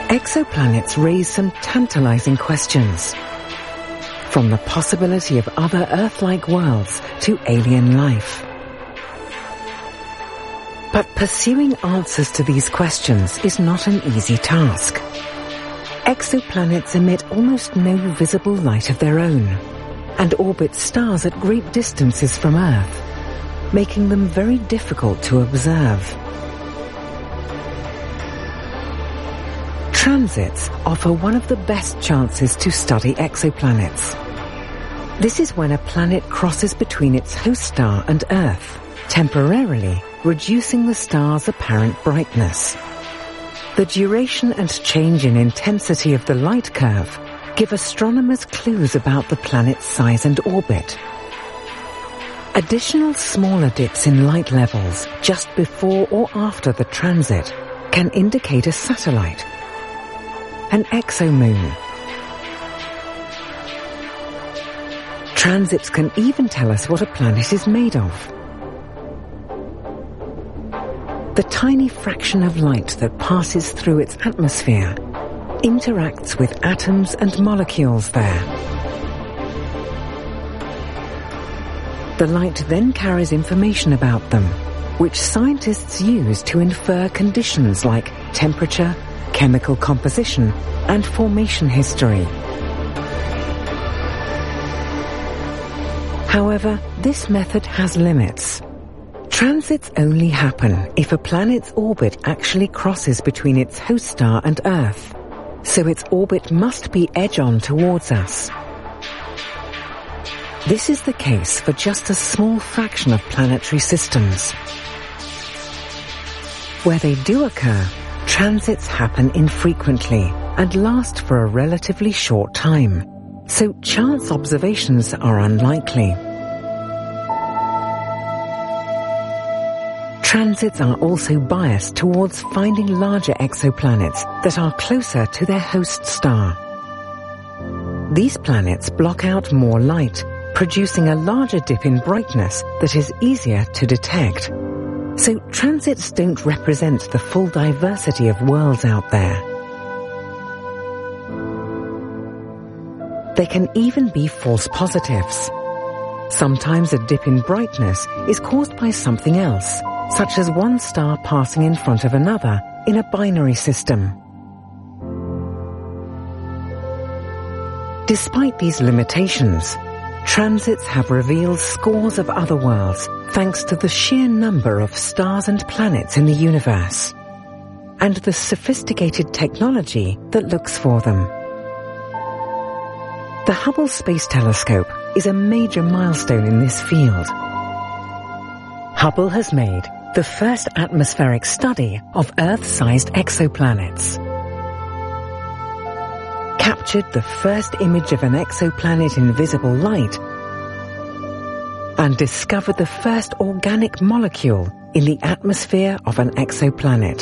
Exoplanets raise some tantalizing questions. From the possibility of other Earth-like worlds to alien life. But pursuing answers to these questions is not an easy task. Exoplanets emit almost no visible light of their own, and orbit stars at great distances from Earth, making them very difficult to observe. Transits offer one of the best chances to study exoplanets. This is when a planet crosses between its host star and Earth, temporarily reducing the star's apparent brightness. The duration and change in intensity of the light curve give astronomers clues about the planet's size and orbit. Additional smaller dips in light levels just before or after the transit can indicate a satellite, an exomoon. Transits can even tell us what a planet is made of. The tiny fraction of light that passes through its atmosphere interacts with atoms and molecules there. The light then carries information about them, which scientists use to infer conditions like temperature, chemical composition, and formation history. However, this method has limits. Transits only happen if a planet's orbit actually crosses between its host star and Earth, so its orbit must be edge-on towards us. This is the case for just a small fraction of planetary systems. Where they do occur, transits happen infrequently and last for a relatively short time, so chance observations are unlikely. Transits are also biased towards finding larger exoplanets that are closer to their host star. These planets block out more light, producing a larger dip in brightness that is easier to detect. So transits don't represent the full diversity of worlds out there. They can even be false positives. Sometimes a dip in brightness is caused by something else, such as one star passing in front of another in a binary system. Despite these limitations, transits have revealed scores of other worlds thanks to the sheer number of stars and planets in the universe, and the sophisticated technology that looks for them. The Hubble Space Telescope is a major milestone in this field. Hubble has made the first atmospheric study of Earth-sized exoplanets, captured the first image of an exoplanet in visible light, and discovered the first organic molecule in the atmosphere of an exoplanet.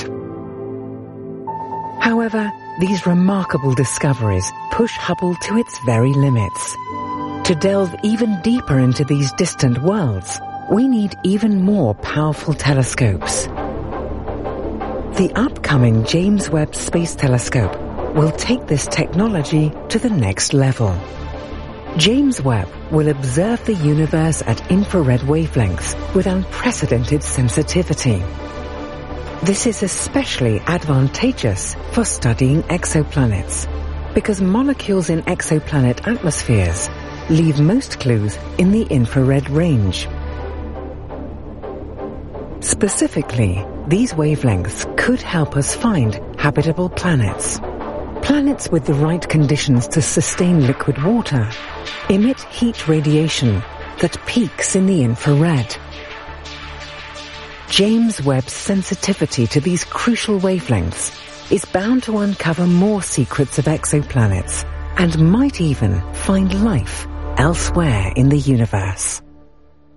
However, these remarkable discoveries push Hubble to its very limits. To delve even deeper into these distant worlds, we need even more powerful telescopes. The upcoming James Webb Space Telescope will take this technology to the next level. James Webb will observe the universe at infrared wavelengths with unprecedented sensitivity. This is especially advantageous for studying exoplanets, because molecules in exoplanet atmospheres leave most clues in the infrared range. Specifically, these wavelengths could help us find habitable planets. Planets with the right conditions to sustain liquid water emit heat radiation that peaks in the infrared. James Webb's sensitivity to these crucial wavelengths is bound to uncover more secrets of exoplanets and might even find life elsewhere in the universe.